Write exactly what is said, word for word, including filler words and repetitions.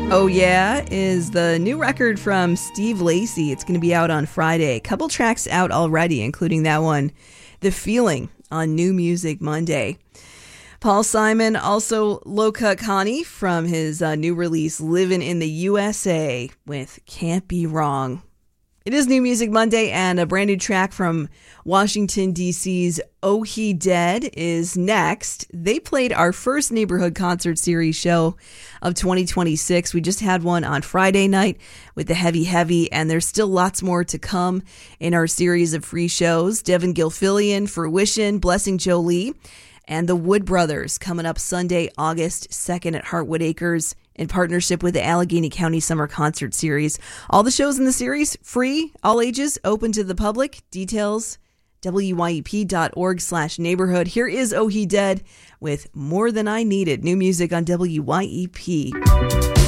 Oh Yeah is the new record from Steve Lacy. It's going to be out on Friday. A couple tracks out already, including that one, The Feeling, on New Music Monday. Paul Simon, also Low-Cut Connie from his uh, new release, Living in the U S A with Can't Be Wrong. It is New Music Monday, and a brand new track from Washington, D C's Oh He Dead is next. They played our first Neighborhood Concert Series show of twenty twenty-six. We just had one on Friday night with the Heavy Heavy, and there's still lots more to come in our series of free shows. Devin Gilfillian, Fruition, Blessing Jolie, and the Wood Brothers coming up Sunday, August second at Heartwood Acres in partnership with the Allegheny County Summer Concert Series. All the shows in the series, free, all ages, open to the public. Details, W Y E P dot org slash neighborhood. Here is Oh He Dead with More Than I Needed. New music on W Y E P.